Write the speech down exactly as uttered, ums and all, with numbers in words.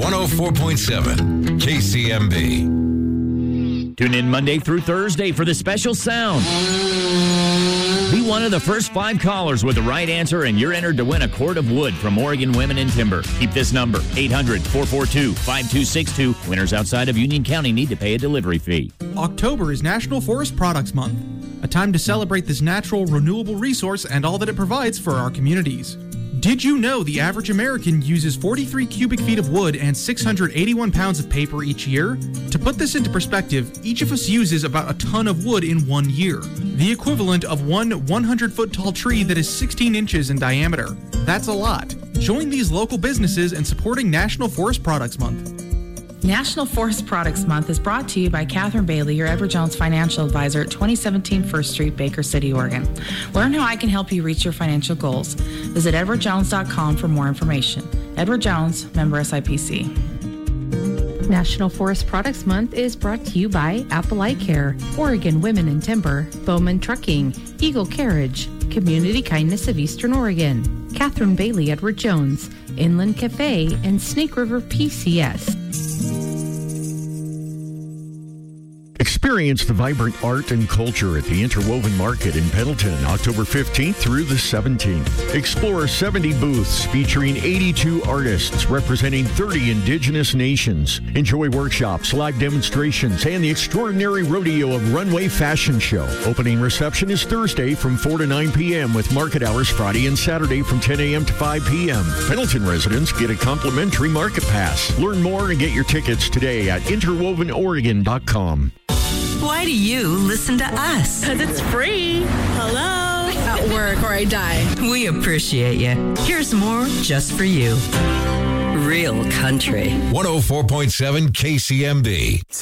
one oh four point seven K C M B. Tune in Monday through Thursday for the special sound. Be one of the first five callers with the right answer, and you're entered to win a cord of wood from Oregon Women in Timber. Keep this number, eight hundred, four four two, five two six two. Winners outside of Union County need to pay a delivery fee. October is National Forest Products Month, a time to celebrate this natural, renewable resource and all that it provides for our communities. Did you know the average American uses forty-three cubic feet of wood and six hundred eighty-one pounds of paper each year? To put this into perspective, each of us uses about a ton of wood in one year, the equivalent of one one hundred foot tall tree that is sixteen inches in diameter. That's a lot. Join these local businesses in supporting National Forest Products Month. National Forest Products Month is brought to you by Catherine Bailey, your Edward Jones financial advisor at twenty seventeen First Street, Baker City, Oregon. Learn how I can help you reach your financial goals. Visit edward jones dot com for more information. Edward Jones, member S I P C. National Forest Products Month is brought to you by Apple Eye Care, Oregon Women in Timber, Bowman Trucking, Eagle Carriage, Community Kindness of Eastern Oregon, Catherine Bailey Edward Jones, Inland Cafe, and Snake River P C S. Experience the vibrant art and culture at the Interwoven Market in Pendleton, October fifteenth through the seventeenth. Explore seventy booths featuring eighty-two artists representing thirty indigenous nations. Enjoy workshops, live demonstrations, and the extraordinary rodeo of Runway Fashion Show. Opening reception is Thursday from four to nine p.m. with market hours Friday and Saturday from ten a.m. to five p.m. Pendleton residents get a complimentary market pass. Learn more and get your tickets today at interwoven oregon dot com. Why do you listen to us? Because it's free. Hello? At work or I die. We appreciate you. Here's more just for you. Real country. one oh four point seven K C M B.